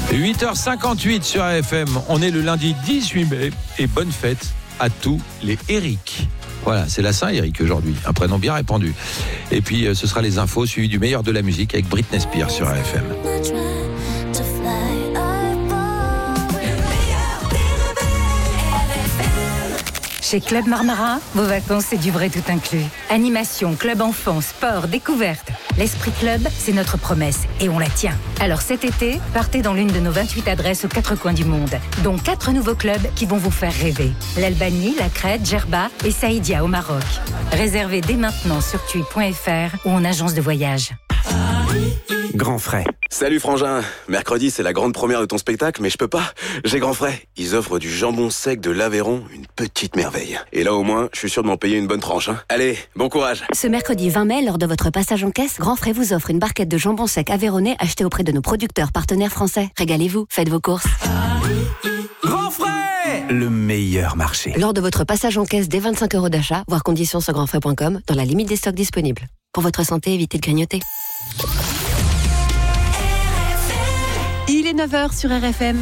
8h58 sur RFM. On est le lundi 18 mai et bonne fête à tous les Eric. Voilà, c'est la Saint-Éric aujourd'hui, un prénom bien répandu. Et puis ce sera les infos suivies du meilleur de la musique avec Britney Spears sur RFM. Chez Club Marmarin, vos vacances, c'est du vrai tout inclus. Animation, club enfant, sport, découverte. L'Esprit Club, c'est notre promesse et on la tient. Alors cet été, partez dans l'une de nos 28 adresses aux 4 coins du monde, dont 4 nouveaux clubs qui vont vous faire rêver. L'Albanie, la Crète, Djerba et Saïdia au Maroc. Réservez dès maintenant sur tui.fr ou en agence de voyage. Grand frais. Salut frangin, mercredi c'est la grande première de ton spectacle, mais je peux pas, j'ai grand frais. Ils offrent du jambon sec de l'Aveyron, une petite merveille. Et là au moins, je suis sûr de m'en payer une bonne tranche. Hein. Allez, bon courage. Ce mercredi 20 mai, lors de votre passage en caisse, Grand Frais vous offre une barquette de jambon sec aveyronnais achetée auprès de nos producteurs partenaires français. Régalez-vous, faites vos courses. Grand frais, le meilleur marché. Lors de votre passage en caisse dès 25 € d'achat, voir conditions sur grandfrais.com, dans la limite des stocks disponibles. Pour votre santé, évitez de grignoter. Il est 9h sur RFM.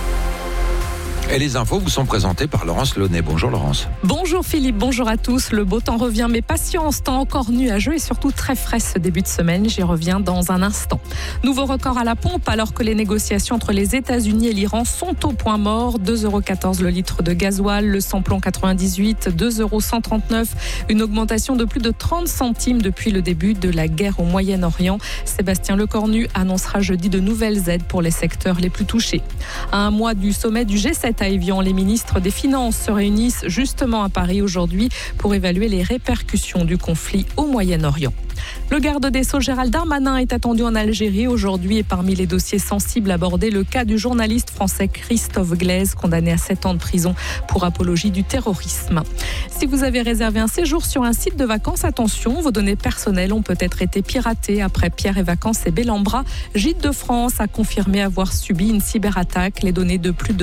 Et les infos vous sont présentées par Laurence Launay. Bonjour Laurence. Bonjour Philippe, bonjour à tous. Le beau temps revient, mais patience, temps encore nuageux et surtout très frais ce début de semaine. J'y reviens dans un instant. Nouveau record à la pompe alors que les négociations entre les États-Unis et l'Iran sont au point mort. 2,14 € le litre de gasoil, le samplon 98, 2,139 €. Une augmentation de plus de 30 centimes depuis le début de la guerre au Moyen-Orient. Sébastien Lecornu annoncera jeudi de nouvelles aides pour les secteurs les plus touchés. À un mois du sommet du G7 à Évian, les ministres des Finances se réunissent justement à Paris aujourd'hui pour évaluer les répercussions du conflit au Moyen-Orient. Le garde des Sceaux Gérald Darmanin est attendu en Algérie aujourd'hui et parmi les dossiers sensibles abordés, le cas du journaliste français Christophe Glaise, condamné à 7 ans de prison pour apologie du terrorisme. Si vous avez réservé un séjour sur un site de vacances, attention, vos données personnelles ont peut-être été piratées. Après Pierre et Vacances et Bellambra, Gîtes de France a confirmé avoir subi une cyberattaque. Les données de plus de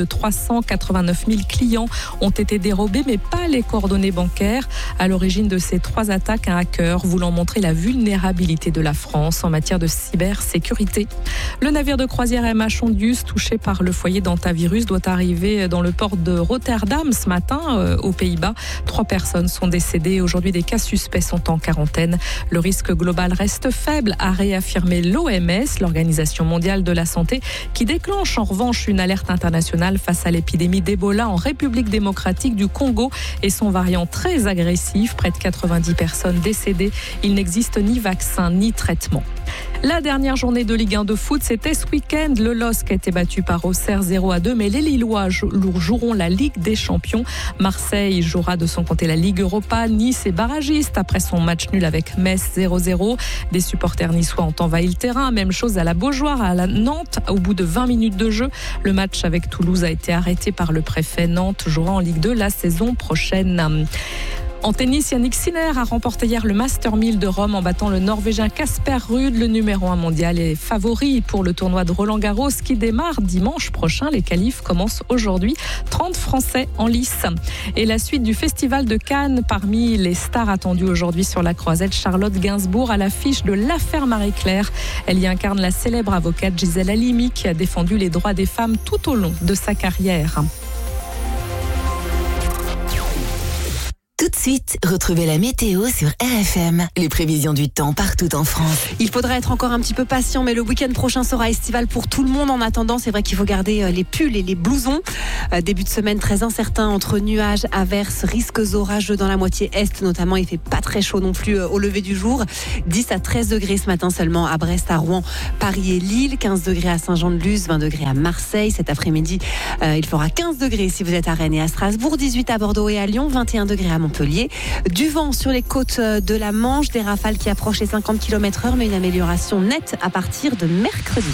389 000 clients ont été dérobées, mais pas les coordonnées bancaires. À l'origine de ces 3 attaques, un hacker voulant montrer la vulnérabilité de la France en matière de cybersécurité. Le navire de croisière MH Ondius, touché par le foyer d'hantavirus, doit arriver dans le port de Rotterdam ce matin, aux Pays-Bas. 3 personnes sont décédées. Aujourd'hui, des cas suspects sont en quarantaine. Le risque global reste faible, a réaffirmé l'OMS, l'Organisation mondiale de la santé, qui déclenche en revanche une alerte internationale face à l'épidémie d'Ebola en République démocratique du Congo et son variant très agressif. Près de 90 personnes décédées. Il n'existe ni vaccin ni traitement. La dernière journée de Ligue 1 de foot, c'était ce week-end. Le LOSC a été battu par Auxerre 0-2, mais les Lillois joueront la Ligue des Champions. Marseille jouera de son côté la Ligue Europa. Nice est barragiste après son match nul avec Metz 0-0. Des supporters niçois ont envahi le terrain. Même chose à la Beaujoire, à la Nantes. Au bout de 20 minutes de jeu, le match avec Toulouse a été arrêté par le préfet. Nantes jouera en Ligue 2 la saison prochaine. En tennis, Yannick Sinner a remporté hier le Master 1000 de Rome en battant le Norvégien Casper Ruud. Le numéro 1 mondial est favori pour le tournoi de Roland-Garros qui démarre dimanche prochain. Les qualifs commencent aujourd'hui. 30 Français en lice. Et la suite du Festival de Cannes, parmi les stars attendues aujourd'hui sur la croisette, Charlotte Gainsbourg à l'affiche de l'affaire Marie-Claire. Elle y incarne la célèbre avocate Gisèle Halimi qui a défendu les droits des femmes tout au long de sa carrière. Tout de suite, retrouvez la météo sur RFM. Les prévisions du temps partout en France. Il faudra être encore un petit peu patient, mais le week-end prochain sera estival pour tout le monde. En attendant, c'est vrai qu'il faut garder les pulls et les blousons. Début de semaine très incertain entre nuages, averses, risques orageux dans la moitié est notamment. Il fait pas très chaud non plus au lever du jour. 10 à 13 degrés ce matin seulement à Brest, à Rouen, Paris et Lille. 15 degrés à Saint-Jean-de-Luz, 20 degrés à Marseille. Cet après-midi, il fera 15 degrés si vous êtes à Rennes et à Strasbourg. 18 à Bordeaux et à Lyon, 21 degrés à Montpellier. Du vent sur les côtes de la Manche, des rafales qui approchent les 50 km/h, mais une amélioration nette à partir de mercredi.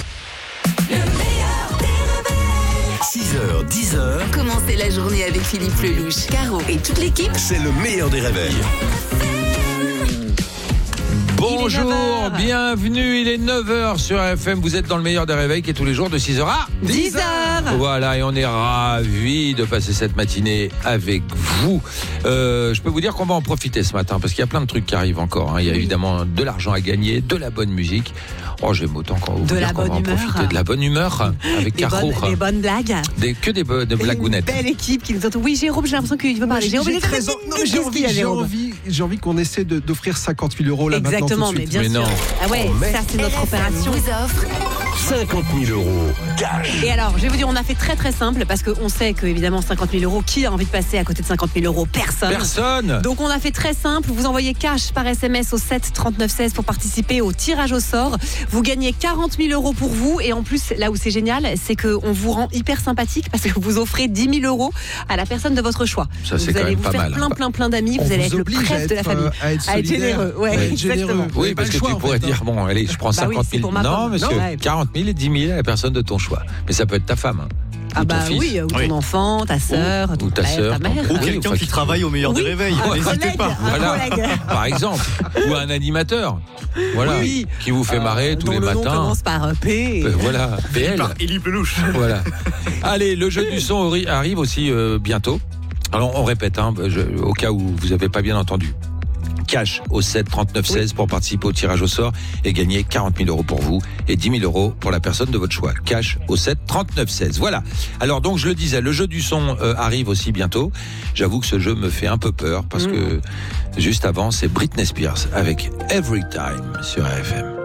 6h, 10h. Commencez la journée avec Philippe Lelouch, Caro et toute l'équipe. C'est le meilleur des réveils. Il bonjour, 9h. bienvenue, il est 9h sur RFM, vous êtes dans le meilleur des réveils qui est tous les jours de 6h à 10h. Voilà, et on est ravis de passer cette matinée avec vous. Je peux vous dire qu'on va en profiter ce matin, parce qu'il y a plein de trucs qui arrivent encore. Il y a évidemment de l'argent à gagner, de la bonne musique. Oh, j'aime autant quand vous De dire la qu'on va bonne en humeur. profiter. De la bonne humeur, avec Caro. Des bonnes blagues. Que des blagounettes. Une belle équipe qui nous entend. Oui, Jérôme, j'ai l'impression qu'il veut parler. Jérôme, il est très J'ai envie qu'on essaie d'offrir 50 000 euros là Exactement, maintenant tout de mais suite. bien Mais sûr. non. Ah ouais, ça c'est notre RFM opération. vous offre 50 000 euros cash. Et alors, je vais vous dire, on a fait très très simple parce qu'on sait que évidemment 50 000 euros, qui a envie de passer à côté de 50 000 euros? Personne. Donc on a fait très simple, vous envoyez cash par SMS au 7 39 16 pour participer au tirage au sort. Vous gagnez 40 000 euros pour vous et en plus, là où c'est génial, c'est qu'on vous rend hyper sympathique parce que vous offrez 10 000 euros à la personne de votre choix. Ça, Donc c'est vous quand allez même vous pas faire mal. plein d'amis, On vous allez vous être le oblige prêtre de la famille. à être solidaire, généreux, ouais, à être exactement. généreux. Vous Oui, avez parce pas que le choix, tu en pourrais fait, dire, bon, allez, je prends Bah oui, 50 c'est 000. pour ma Non, femme. monsieur, Non, ouais. 40 000 et 10 000 à la personne de ton choix. Mais ça peut être ta femme. Ah ou ton bah fils. oui, ou ton enfant, ta sœur, ou ton ta père, sœur, ta mère. ton- Ou Oui, quelqu'un enfin, qui travaille au meilleur des réveils. un N'hésitez collègue, pas. un Voilà, collègue. par exemple, ou un animateur, voilà, Oui. qui vous fait marrer tous dont les le nom matins. commence par P. Voilà, PL. Élie Pelouche. Voilà. Allez, le jeu du son arrive aussi bientôt. Alors on répète, au cas où vous n'avez pas bien entendu. Cash au 7 39 16 pour participer au tirage au sort et gagner 40 000 euros pour vous et 10 000 euros pour la personne de votre choix. Cash au 7 39 16. Voilà. Alors donc je le disais, le jeu du son arrive aussi bientôt. J'avoue que ce jeu me fait un peu peur parce que juste avant c'est Britney Spears avec Every Time sur RFM.